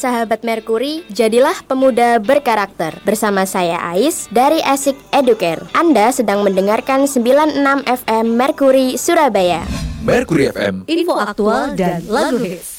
sahabat Merkuri, jadilah pemuda berkarakter. Bersama saya Ais dari Asik Educare. Anda sedang mendengarkan 96 FM Merkuri Surabaya. Merkuri FM, info aktual dan lagu hits.